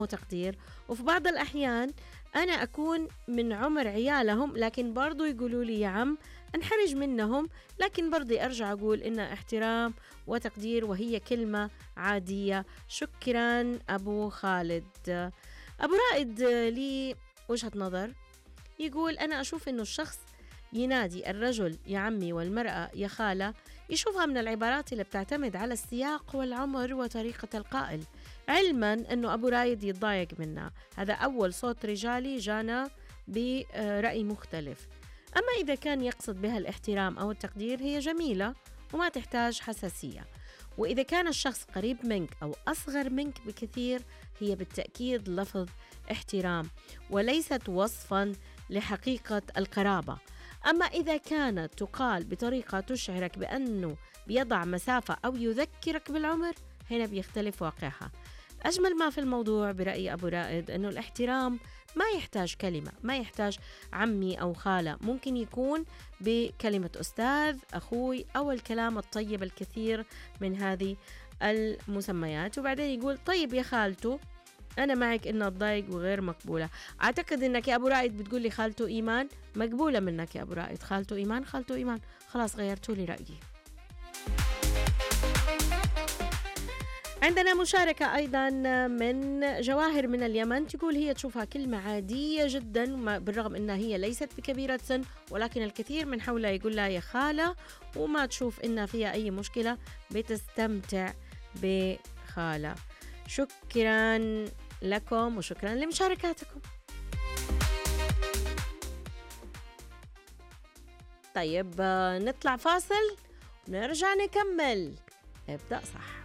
وتقدير، وفي بعض الأحيان أنا أكون من عمر عيالهم لكن برضو يقولوا لي يا عم، انحرج منهم، لكن برضي أرجع أقول إنها احترام وتقدير وهي كلمة عادية. شكرا أبو خالد. أبو رائد لي وجهة نظر، يقول أنا أشوف إنه الشخص ينادي الرجل يا عمي والمرأة يا خالة يشوفها من العبارات اللي بتعتمد على السياق والعمر وطريقة القائل، علما أنه أبو رايد يتضايق منها. هذا أول صوت رجالي جانا برأي مختلف. أما إذا كان يقصد بها الاحترام أو التقدير هي جميلة وما تحتاج حساسية. وإذا كان الشخص قريب منك أو أصغر منك بكثير هي بالتأكيد لفظ احترام وليست وصفا لحقيقة القرابة. أما إذا كانت تقال بطريقة تشعرك بأنه بيضع مسافة أو يذكرك بالعمر هنا بيختلف واقعها. أجمل ما في الموضوع برأي أبو رائد أنه الاحترام ما يحتاج كلمة، ما يحتاج عمي أو خالة، ممكن يكون بكلمة أستاذ، أخوي، أو الكلام الطيب الكثير من هذه المسميات. وبعدين يقول طيب يا خالته أنا معك إنها تضايق وغير مقبولة. أعتقد إنك يا أبو رائد بتقول لي خالته إيمان، مقبولة منك يا أبو رائد، خالته إيمان خالته إيمان، خلاص غيرتوا لي رأيي. عندنا مشاركة أيضا من جواهر من اليمن، تقول هي تشوفها كلمة عادية جدا بالرغم أنها هي ليست بكبيرة سن، ولكن الكثير من حولها يقول لها يا خالة وما تشوف إنها فيها أي مشكلة، بتستمتع بخالة. شكرا لكم وشكرا لمشاركاتكم. طيب نطلع فاصل ونرجع نكمل. ابدأ صح.